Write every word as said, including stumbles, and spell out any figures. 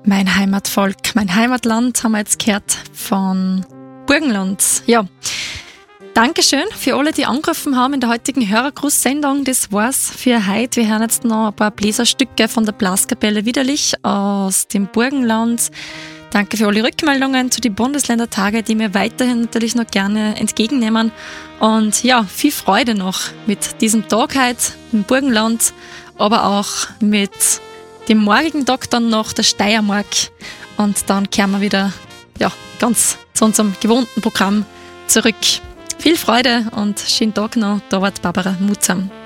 Mein Heimatvolk, mein Heimatland haben wir jetzt gehört von Burgenland. Ja, Dankeschön für alle, die angerufen haben in der heutigen Hörergruß-Sendung. Das war's für heute. Wir hören jetzt noch ein paar Bläserstücke von der Blaskapelle Widerlich aus dem Burgenland. Danke für alle Rückmeldungen zu den Bundesländertage, die wir weiterhin natürlich noch gerne entgegennehmen. Und ja, viel Freude noch mit diesem Tag heute im Burgenland, aber auch mit dem morgigen Tag dann noch der Steiermark. Und dann kehren wir wieder ja, ganz zu unserem gewohnten Programm zurück. Viel Freude und schönen Tag noch. Da war Barbara Mutzam.